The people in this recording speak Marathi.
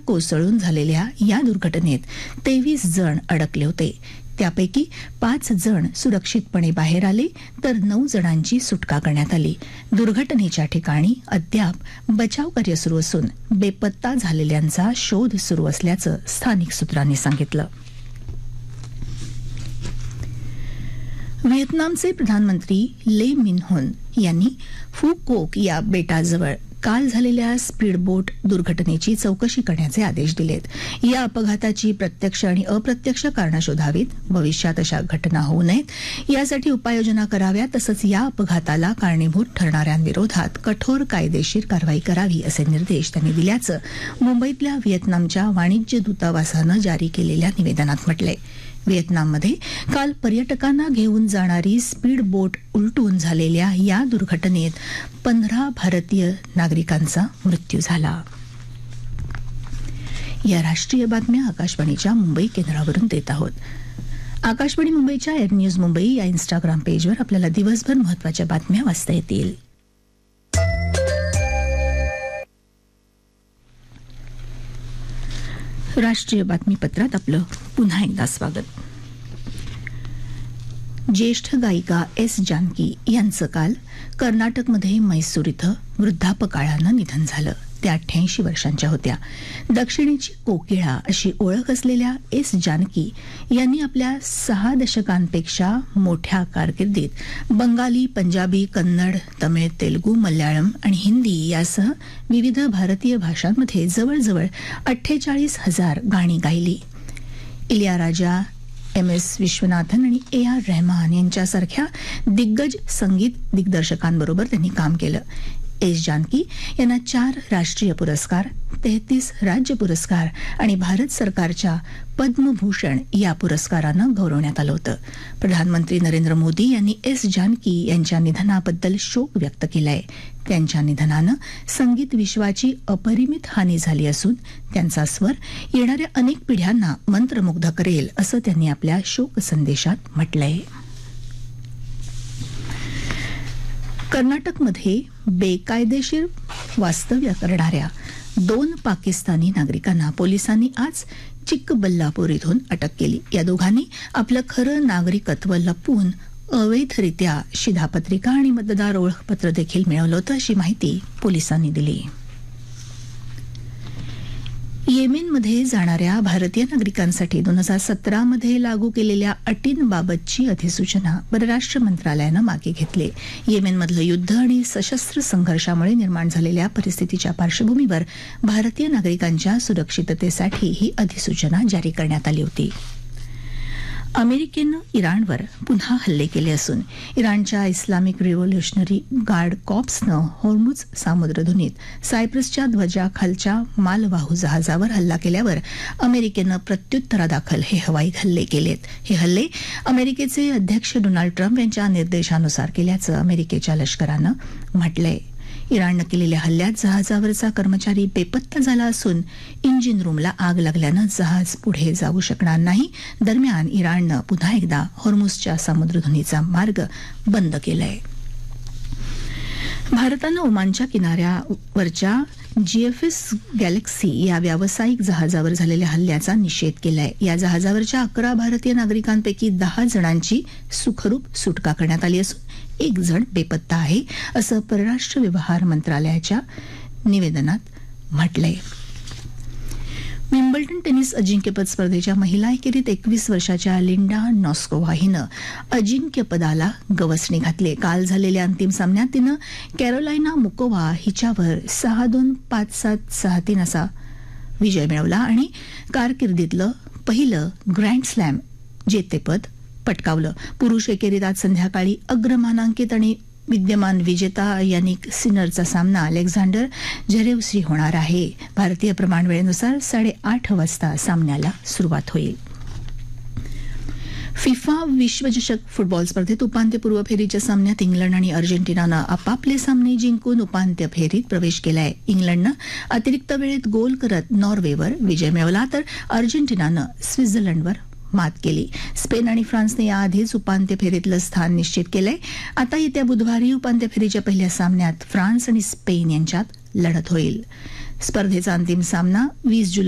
कोसळून झालेल्या या दुर्घटनेत 23 जण अडकले होते. त्यापैकी 5 जण सुरक्षितपणे बाहेर आले तर 9 जणांची सुटका करण्यात आली. दुर्घटनेच्या ठिकाणी अद्याप बचाव कार्य सुरू असून बेपत्ता झालेल्यांचा शोध सुरू असल्याचं स्थानिक सूत्रांनी सांगितलं. व्हिएतनामचे प्रधानमंत्री ले मिन होन यांनी फू कोक या बेटाजवळ काल झालेल्या स्पीडबोट दुर्घटनेची चौकशी करण्याचे आदेश दिलेत. या अपघाताची प्रत्यक्ष आणि अप्रत्यक्ष कारणं शोधावीत, भविष्यात अशा घटना होऊ नयेत यासाठी उपाययोजना कराव्यात, तसंच या अपघाताला कारणीभूत ठरणाऱ्यांविरोधात कठोर कायदेशीर कारवाई करावी असे निर्देश त्यांनी दिल्याचं मुंबईतल्या व्हिएतनामच्या वाणिज्य दूतावासानं जारी केलेल्या निवेदनात म्हटलंय. व्हिएतनाममध्ये काल पर्यटकांना घेऊन जाणारी स्पीड बोट उलटून झालेल्या या दुर्घटनेत 15 भारतीय नागरिकांचा मृत्यू झाला. या राष्ट्रीय बातम्या आकाशवाणीच्या मुंबई केंद्रावरून देत आहोत. आकाशवाणी मुंबईच्या एअर न्यूज मुंबई या इंस्टाग्राम पेजवर आपल्याला दिवसभर महत्त्वाच्या बातम्या वाचता येतील. राष्ट्रीय बातमीपत्रात आपलं पुन्हा एकदा स्वागत. ज्येष्ठ गायिका एस जानकी यांचं काल कर्नाटकमध्ये मैसूर इथं वृद्धापकाळानं निधन झालं. त्या 88 वर्षांच्या होत्या. दक्षिणेची कोकिळा अशी ओळख असलेल्या एस जानकी यांनी आपल्या 6 दशकांपेक्षा मोठ्या कारकिर्दीत बंगाली, पंजाबी, कन्नड, तमिळ, तेलुगू, मल्याळम आणि हिंदी यासह विविध भारतीय भाषांमध्ये जवळजवळ 48,000 गाणी गायली. इलियाराजा, एम.एस. विश्वनाथन आणि ए.आर. रहमान यांच्यासारख्या दिग्गज संगीत दिग्दर्शकांबरोबर त्यांनी काम केलं. एस जानकी यांना 4 राष्ट्रीय पुरस्कार, 33 राज्य पुरस्कार आणि भारत सरकारच्या पद्मभूषण या पुरस्कारानं गौरवण्यात आलं होतं. प्रधानमंत्री नरेंद्र मोदी यांनी एस जानकी यांच्या निधनाबद्दल शोक व्यक्त केलाय. त्यांच्या निधनानं संगीत विश्वाची अपरिमित हानी झाली असून त्यांचा स्वर येणाऱ्या अनेक पिढ्यांना मंत्रमुग्ध करेल असं त्यांनी आपल्या शोक संदेशात म्हटलंय. कर्नाटकमध्ये बेकायदेशीर वास्तव्य करणाऱ्या 2 पाकिस्तानी नागरिकांना पोलिसांनी आज चिक्कबल्लापूर इथून अटक केली. या दोघांनी आपलं खरं नागरिकत्व लपवून अवैधरित्या शिधापत्रिका आणि मतदार ओळखपत्र देखील मिळवलं होतं अशी माहिती पोलिसांनी दिली. येमेनमध्ये जाणाऱ्या भारतीय नागरिकांसाठी 2017 मध्ये लागू केलेल्या अटींबाबतची अधिसूचना परराष्ट्र मंत्रालयानं मागे घेतली. येमेनमधलं युद्ध आणि सशस्त्र संघर्षामुळे निर्माण झालेल्या परिस्थितीच्या पार्श्वभूमीवर भारतीय नागरिकांच्या सुरक्षिततेसाठी ही अधिसूचना जारी करण्यात आली होती. अमेरिकेनं इराणवर पुन्हा हल्ले केले असून इराणच्या इस्लामिक रिव्होल्युशनरी गार्ड कॉर्प्सनं होर्मुझ सामुद्रधुनीत सायप्रसच्या ध्वजाखालच्या मालवाहू जहाजावर हल्ला केल्यावर अमेरिकेनं प्रत्युत्तरादाखल हे हवाई हल्ले केलेत. हे हल्ले अमेरिकेचे अध्यक्ष डोनाल्ड ट्रम्प यांच्या निर्देशानुसार केल्याचं अमेरिकेच्या लष्करानं म्हटलंय. इराणनं केलेल्या हल्ल्यात जहाजावरचा कर्मचारी बेपत्ता झाला असून इंजिन रूमला आग लागल्यानं जहाज पुढे जाऊ शकणार नाही. दरम्यान इराणनं पुन्हा एकदा होर्मुझच्या सामुद्रधुनीचा मार्ग बंद केलाय. भारतानं ओमानच्या किनाऱ्यावरच्या जीएफएस गॅलेक्सी या व्यावसायिक जहाजावर झालेल्या हल्ल्याचा निषेध केलाय. या जहाजावरच्या 11 भारतीय नागरिकांपैकी 10 जणांची सुखरूप सुटका करण्यात आली असून 1 जण बेपत्ता आहे असं परराष्ट्र व्यवहार मंत्रालयाच्या निवेदनात म्हटलंय. विम्बल्डन टेनिस अजिंक्यपद स्पर्धेच्या महिला एकेरीत 21 वर्षाच्या लिंडा नॉस्कोव्हा हिनं अजिंक्यपदाला गवसणी घातली. काल झालेल्या अंतिम सामन्यात तिनं कॅरोलाइना मुकोवा हिच्यावर 6-2, 5-7, 6-3 असा विजय मिळवला आणि कारकिर्दीतलं पहिलं ग्रँड स्लॅम जेतेपद पटकावलं. पुरुष एकेरीत आज संध्याकाळी अग्रमानांकित आणि विद्यमान विजेता यानिक सिनरचा सामना अलेक्झांडर झरेवशी होणार आहे. भारतीय प्रमाण वेळेनुसार 8:30 वाजता सामन्याला सुरुवात होईल. फिफा विश्वचषक फुटबॉल स्पर्धेत उपांत्यपूर्व फेरीच्या सामन्यात इंग्लंड आणि अर्जेंटिनानं आपापले सामने जिंकून उपांत्य फेरीत प्रवेश केलाय. इंग्लंडनं अतिरिक्त वेळेत गोल करत नॉर्वेवर विजय मिळवला तर अर्जेंटिनानं स्वित्झर्लंडवर मात केली. स्पेन आणि फ्रान्सने याआधीच उपांत्य फेरीतलं स्थान निश्चित केलंय. आता येत्या बुधवारी उपांत्य फेरीच्या पहिल्या सामन्यात फ्रान्स आणि स्पेन यांच्यात लढत होईल. स्पर्धेचा अंतिम सामना 20 जुलै